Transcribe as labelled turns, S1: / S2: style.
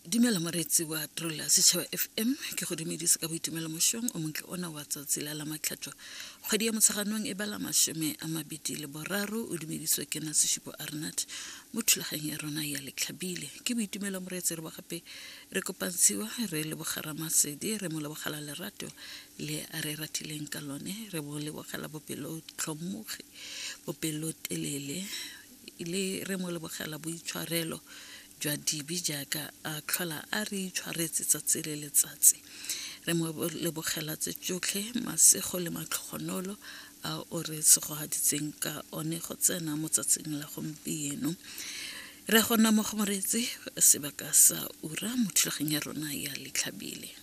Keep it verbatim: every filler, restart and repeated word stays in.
S1: Dumela moretsi wa Trolla Setšhaba F M ke go dumedisa ka boitumelo mošong o montle ona wa tsatsi la la matlhatšo kgwedi ya motsheganong e bala mashome a mabedi le boraro o dumediswa ke na Seshipo Arnat mo thulaganyong ya rona ya letlhabile ke boitumelo moretsi re ba gape re kopantshiwa re le bogaramasedi re mo le bogala lerato le a re ratileng ka lone re bo le bogala bopelo tlhomoge bopelo telele le re mo le bogala boitshwarelo jwa dibi jaaka a tlhola a re tshwaretse tsatsi le letsatsi re mo lebogela tse tsotlhe masego le matlhogonolo a o re segogaditseng ka one go tsena mo tsatsing la gompieno re gona mo go moretsi sebaka sa ura mo thulaganyong ya rona ya letlhabile